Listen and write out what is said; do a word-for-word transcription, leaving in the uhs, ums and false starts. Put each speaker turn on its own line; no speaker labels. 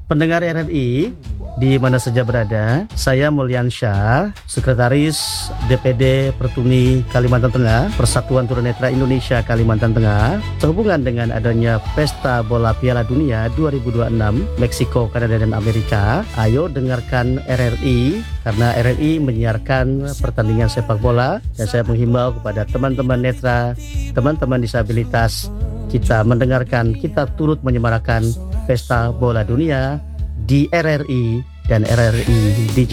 Pendengar R R I di mana saja berada, saya Mulyan Syah, Sekretaris D P D Pertuni Kalimantan Tengah, Persatuan Tunanetra Indonesia Kalimantan Tengah, sehubungan dengan adanya Pesta Bola Piala Dunia dua ribu dua puluh enam, Meksiko, Kanada, dan Amerika. Ayo dengarkan R R I, karena R R I menyiarkan pertandingan sepak bola, dan saya menghimbau kepada teman-teman netra, teman-teman disabilitas, kita mendengarkan, kita turut menyemarakan Pesta Bola Dunia di R R I dan R R I D J.